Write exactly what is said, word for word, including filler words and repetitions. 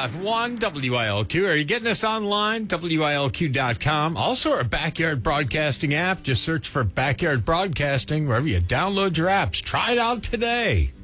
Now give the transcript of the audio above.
five one W I L Q. Are you getting us online? W I L Q dot com. Also, our Backyard Broadcasting app. Just search for Backyard Broadcasting wherever you download your apps. Try it out today.